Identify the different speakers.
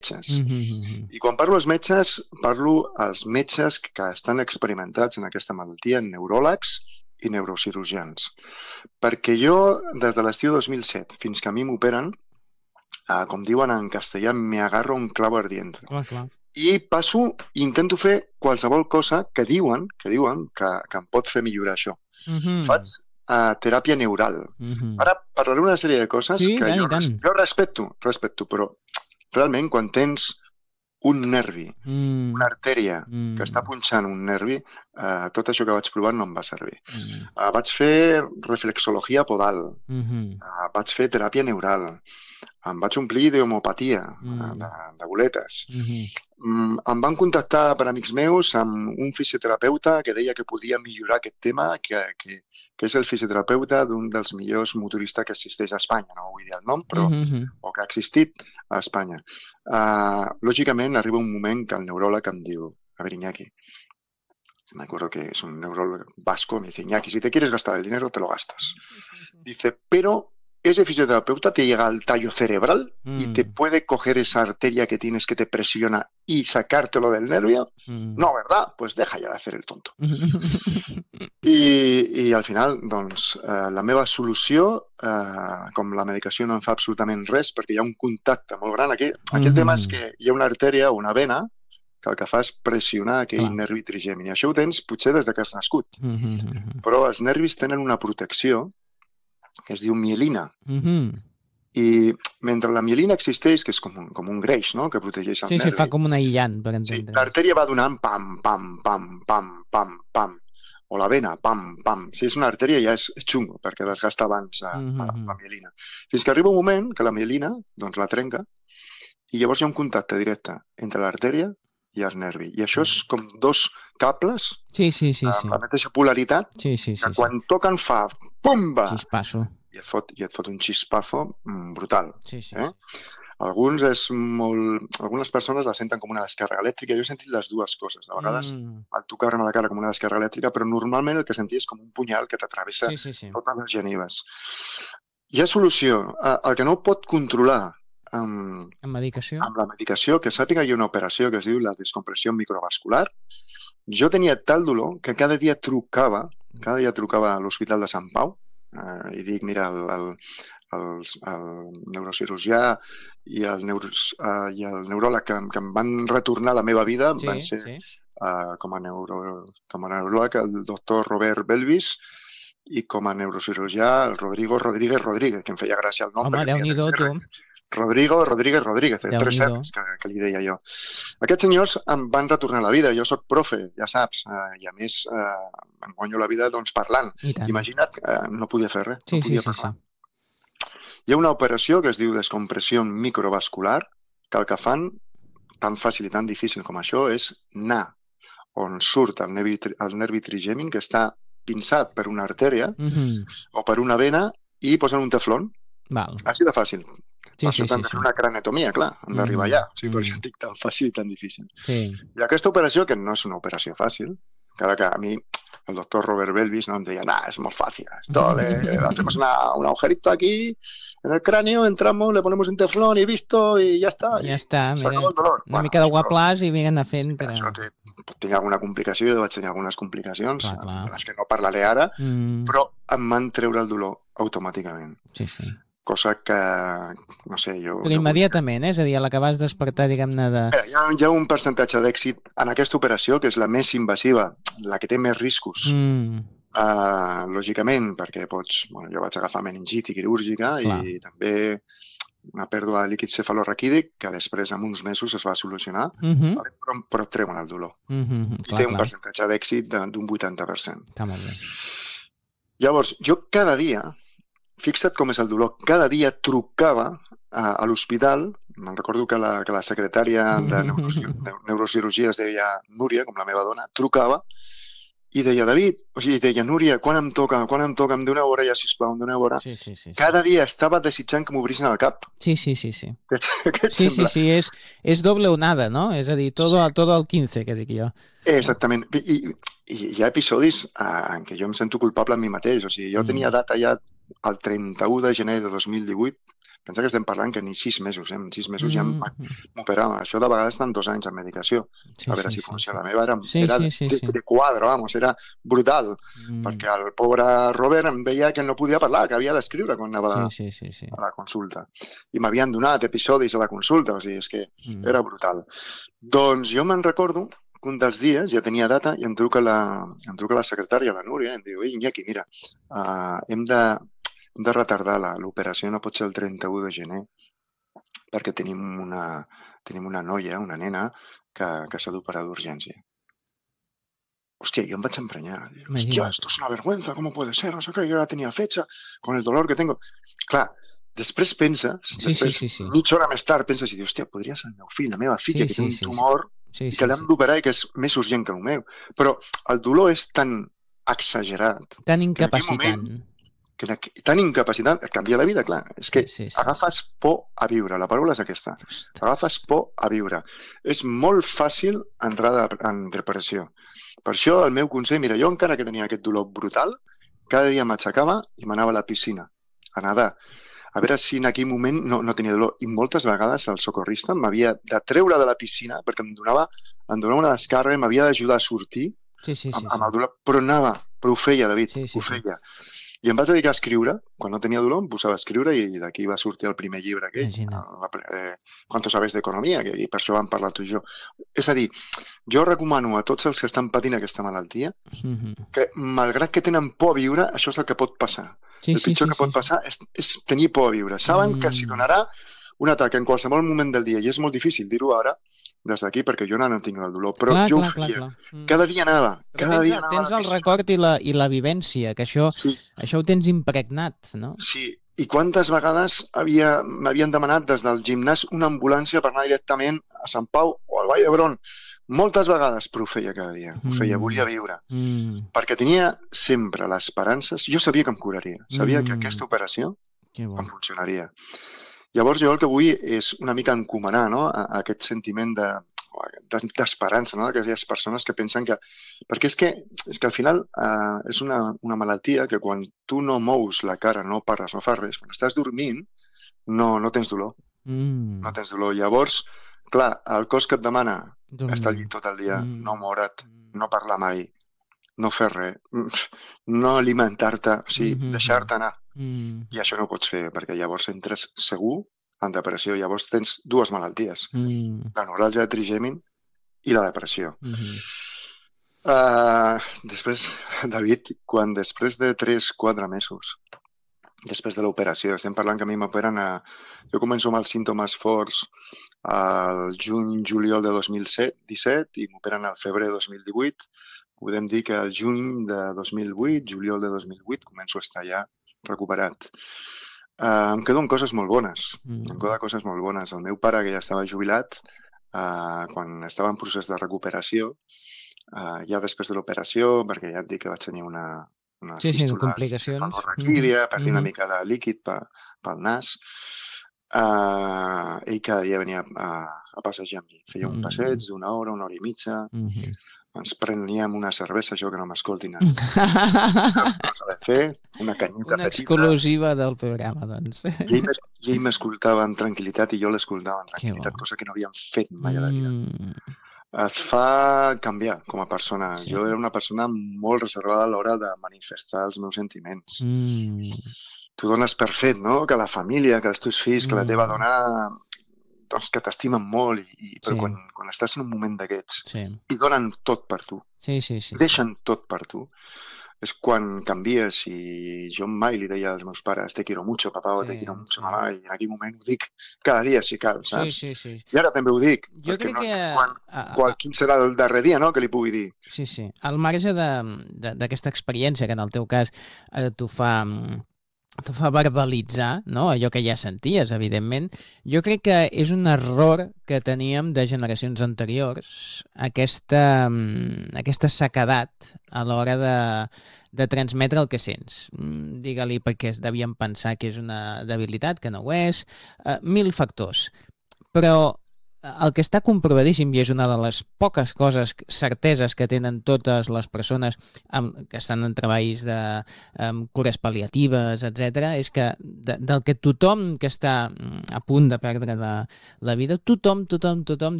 Speaker 1: metges. I quan parlo als metges, parlo als metges que estan experimentats en aquesta malaltia, neuròlegs i neurocirurgians. Perquè jo, des de l'estiu 2007 fins que a mi m'operen, com diuen en castellà, me agarro un clavo ardiente.
Speaker 2: Clar.
Speaker 1: I intento fer qualsevol cosa que diuen que em pot fer millorar això. Faig teràpia neural. Ara parlaré una sèrie de coses que jo respecto, però realment quan tens un nervi, una artèria que està punxant un nervi, tot això que vaig provar no em va servir. Vaig fer reflexologia podal, vaig fer teràpia neural, em vaig omplir d'homeopatia, de boletes. Em van contactar per amics meus amb un fisioterapeuta que deia que podia millorar aquest tema, que és el fisioterapeuta d'un dels millors motoristes que existeix a Espanya. No vull dir el nom, però o que ha existit a Espanya. Lògicament, arriba un moment que el neuròleg em diu: a ver, Iñaki, me acuerdo que es un neurólogo vasco, me dice: Iñaki, si te quieres gastar el dinero, te lo gastas. Dice, pero ese fisioterapeuta te llega al tallo cerebral y te puede coger esa arteria que tienes que te presiona y sacártelo del nervio. No, ¿verdad? Pues deja ya de hacer el tonto. I al final, doncs, la meva solució, com la medicació no em fa absolutament res, perquè hi ha un contacte molt gran aquí. Aquí el tema és que hi ha una artèria o una vena que el que fa és pressionar aquell nervi trigèmini. Això ho tens potser des que has nascut. Però els nervis tenen una protecció que es diu mielina. I mentre la mielina existeix, que és com un greix, no?, que protegeix el nervi.
Speaker 2: Sí, fa com un aïllant, per entendre.
Speaker 1: L'artèria va donant pam, pam, pam, pam, pam, pam, o la vena, pam, pam. Si és una artèria ja és xungo, perquè desgasta abans la mielina. Fins que arriba un moment que la mielina doncs la trenca i llavors hi ha un contacte directe entre l'artèria i el nervi. I això és com dos cables amb la mateixa polaritat que quan toquen fa pumba!
Speaker 2: Xispasso.
Speaker 1: I et fot un xispazo brutal. Algunes persones la senten com una descàrrega elèctrica. Jo he sentit les dues coses. De vegades, al tocar-me la cara com una descàrrega elèctrica, però normalment el que sentia és com un punyal que t'atravessa totes les genives. Hi ha solució. El que no pot controlar amb la medicació, que sàpiga hi ha una operació que es diu la descompressió microvascular. Jo tenia tal dolor que cada dia trucava a l'Hospital de Sant Pau i dic, mira, el neurocirurgià i el neuròleg que em van retornar la meva vida van ser com a neuròleg el doctor Robert Belvis i com a neurocirurgià el Rodrigo Rodríguez, que em feia gràcia el nom.
Speaker 2: Home, Déu-n'hi-do, tu.
Speaker 1: Rodrigo Rodríguez, tres R's que li deia jo. Aquests senyors em van retornar la vida. Jo soc profe, ja saps, i a més em guanyo la vida doncs parlant. Imagina't, no podia fer res. No podia parlar. Hi ha una operació que es diu descompressió microvascular, que el que fan, tan fàcil i tan difícil com això, és anar on surt el nervi trigèmin, que està pinçat per una artèria o per una vena, i posen un teflon. Així de fàcil. Per això t'han de fer una craneotomia, clar, han d'arribar allà. Per això dic tan fàcil i tan difícil. I aquesta operació, que no és una operació fàcil, encara que a mi el doctor Robert Belvis no em deia, es molt fàcil, hacemos un agujerito aquí en el cráneo, entramos, le ponemos un teflón y visto, y ya está.
Speaker 2: Ja està, una mica d'aguaplàs i vinguem fent.
Speaker 1: Això tinc alguna complicació, jo vaig tenir algunes complicacions, les que no parlaré ara, però em van treure el dolor automàticament. Cosa que, no sé, jo...
Speaker 2: Però immediatament, és a dir, a la que vas despertar, diguem-ne, de...
Speaker 1: Hi ha un percentatge d'èxit en aquesta operació, que és la més invasiva, la que té més riscos. Lògicament, perquè pots... Jo vaig agafar meningitis quirúrgica i també una pèrdua de líquid cefalorraquídic que després, en uns mesos, es va solucionar, però et treuen el dolor. I té un percentatge d'èxit d'un 80%.
Speaker 2: Està molt bé.
Speaker 1: Llavors, jo cada dia... Fixa't com és el dolor. Cada dia trucava a l'hospital, me'n recordo que la secretària de neurocirurgia es deia Núria, com la meva dona, trucava i deia, deia, Núria, quan em toca? Em doneu hora ja, sisplau, em doneu hora. Cada dia estava desitjant que m'obrissin el cap.
Speaker 2: Sí, és doble onada, no? És a dir, todo al 15, que dic jo.
Speaker 1: Exactament. I hi ha episodis en què jo em sento culpable amb mi mateix. O sigui, jo tenia data ja el 31 de gener de 2018 Pensa que estem parlant que ni 6 mesos, en 6 mesos ja m'operava. Això de vegades estan 2 anys en medicació, a veure si funciona. La meva era de quadre, vamos, era brutal, perquè el pobre Robert em veia que no podia parlar, que havia d'escriure quan anava a la consulta. I m'havien donat episodis a la consulta, o sigui, és que era brutal. Doncs jo me'n recordo que un dels dies ja tenia data i em truca la secretària, la Núria, i em diu, Iñaki, mira, hem de retardar l'operació, no pot ser el 31 de gener, perquè tenim una noia, una nena, que s'ha d'operar d'urgència. Hòstia, yo me vaig emprenyar. Hòstia, esto es una vergüenza, ¿cómo puede ser? No sé què, jo ja tenia fecha, con el dolor que tengo. Clar, després penses, mitja hora més tard penses i dius, hòstia, podria ser el meu fill, la meva filla, que té un tumor i que l'hem d'operar i que és més urgent que el meu. Però el dolor és tan exagerat.
Speaker 2: Tan incapacitant.
Speaker 1: Tan incapacitat, et canvia la vida, clar. És que agafes por a viure, la paraula és aquesta. Agafes por a viure. És molt fàcil entrar en depressió. Per això el meu consell, mira, jo encara que tenia aquest dolor brutal, cada dia m'aixecava i m'anava a la piscina, a nedar. A veure si en aquell moment no tenia dolor. I moltes vegades el socorrista m'havia de treure de la piscina perquè em donava una descàrrega i m'havia d'ajudar a sortir amb el dolor. Però anava, però ho feia, David, ho feia. I em vaig dedicar a escriure. Quan no tenia dolor em posava a escriure i d'aquí va sortir el primer llibre aquell, Quanto sabes d'economia, i per això vam parlar tu i jo. És a dir, jo recomano a tots els que estan patint aquesta malaltia que, malgrat que tenen por a viure, això és el que pot passar. El pitjor que pot passar és tenir por a viure. Saben que s'hi donarà un atac en qualsevol moment del dia, i és molt difícil dir-ho ara des d'aquí perquè jo no tinc el dolor, però jo ho feia. Cada dia anava.
Speaker 2: Tens el record i la vivència, que això ho tens impregnat, no?
Speaker 1: Sí, i quantes vegades m'havien demanat des del gimnàs una ambulància per anar directament a Sant Pau o al Vall d'Hebron. Moltes vegades, però ho feia cada dia. Ho feia, volia viure. Perquè tenia sempre l'esperança. Jo sabia que em curaria. Sabia que aquesta operació em funcionaria. Llavors jo el que vull és una mica encomanar, no? A aquest sentiment d'esperança, no? D'aquelles persones que pensen que... Perquè és que al final és una malaltia que quan tu no mous la cara, no parles, no fas res, quan estàs dormint no tens dolor. No tens dolor. Llavors, clar, el cos que et demana estar al llit tot el dia, no moure't, no parlar mai, no fer res, no alimentar-te, o sigui, deixar-te anar. I això no ho pots fer, perquè llavors entres segur en depressió. Llavors tens dues malalties, la neuràlgia de trigèmin i la depressió. Després, David, quan després de 3-4 mesos, després de l'operació, estem parlant que a mi m'operen jo començo amb els símptomes forts al juny-juliol de 2017 i m'operen al febrer de 2018. Podem dir que al juny de 2008, juliol de 2008, començo a estar ja recuperat. Em quedo amb coses molt bones. El meu pare, que ja estava jubilat, quan estava en procés de recuperació, ja després de l'operació, perquè ja et dic que vaig tenir una
Speaker 2: complicacions.
Speaker 1: Perdi una mica de líquid pel nas, ell cada dia venia a passejar amb mi. Feia un passeig d'una hora i mitja, ens preníem una cervesa, jo que no m'escoltin. No s'ha de fer, una canyita petita.
Speaker 2: Una exclusiva del programa, doncs.
Speaker 1: I ell m'escoltava amb tranquil·litat i jo l'escoltava amb tranquil·litat, cosa que no havíem fet mai a la vida. Et fa canviar com a persona. Jo era una persona molt reservada a l'hora de manifestar els meus sentiments. Tu dones per fet, no?, que la família, que els teus fills, que la teva dona... doncs que t'estimen molt, però quan estàs en un moment d'aquests i donen tot per tu, deixen tot per tu, és quan canvies. I jo mai li deia als meus pares te quiero mucho, papá, o te quiero mucho, mamá, i en aquell moment ho dic cada dia si cal, saps? I ara també ho dic, perquè no sé quin serà el darrer dia, no?, que li pugui dir.
Speaker 2: Sí. Al marge d'aquesta experiència, que en el teu cas t'ho fa verbalitzar, no?, allò que ja senties, evidentment. Jo crec que és un error que teníem de generacions anteriors, aquesta sequedat a l'hora de transmetre el que sents. Digue-li perquè es devien pensar que és una debilitat, que no ho és, 1000 factors. Però el que està comprovadíssim, i és una de les poques coses, certeses que tenen totes les persones que estan en treballs de cures pal·liatives, etc., és que del que tothom que està a punt de perdre la vida, tothom